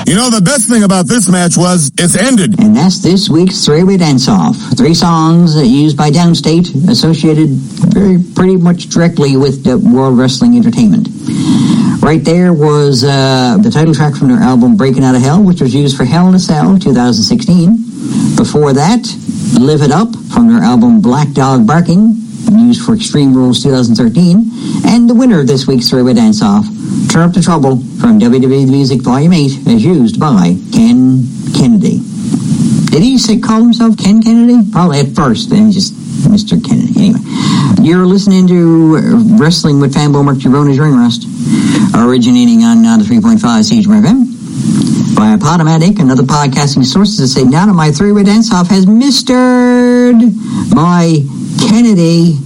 You know, the best thing about this match was it's ended. And that's this week's three-way dance-off. 3 songs used by Downstate, associated pretty much directly with the World Wrestling Entertainment. Right there was the title track from their album Breaking Out of Hell, which was used for Hell in a Cell 2016. Before that, Live It Up from their album Black Dog Barking, used for Extreme Rules 2013. And the winner of this week's three-way dance-off, Turn Up the Trouble from WWE Music Volume 8, is used by Ken Kennedy. Did he call himself Ken Kennedy? Probably at first, then just Mr. Kennedy. Anyway, you're listening to Wrestling with Fanboy Mark Girona's Ring Rust, originating on the 3.5 CHMR FM by Podomatic and other podcasting sources that say now that my three-way dance-off has mistered my Kennedy.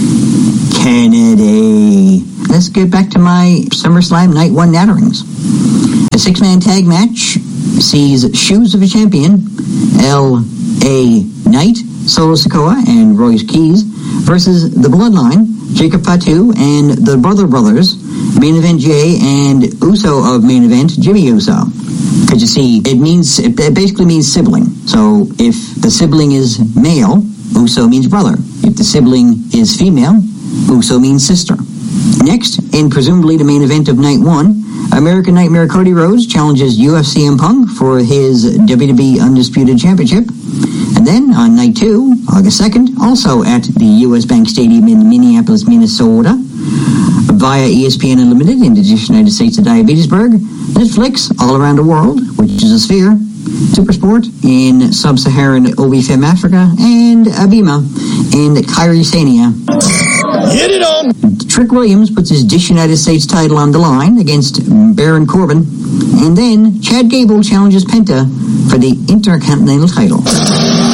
Let's get back to my SummerSlam Night 1 natterings. A 6-man tag match sees Shoes of a Champion, L.A. Knight, Solo Sikoa, and Royce Keys versus The Bloodline, Jacob Fatu, and the Brother Brothers, Main Event Jay, and Uso of Main Event, Jimmy Uso. Because you see, it basically means sibling. So if the sibling is male, Uso means brother. If the sibling is female, Uso means sister. Next, in presumably the main event of Night 1, American Nightmare Cody Rhodes challenges UFC CM Punk for his WWE Undisputed Championship. And then on Night 2, August 2nd, also at the U.S. Bank Stadium in Minneapolis, Minnesota, via ESPN Unlimited in the United States of Diabetesburg, Netflix All Around the World, which is a sphere, Supersport in Sub-Saharan OB-Fem Africa, and Abima in Kyrgyzstan. Hit it on! Trick Williams puts his Dish United States title on the line against Baron Corbin, and then Chad Gable challenges Penta for the Intercontinental title.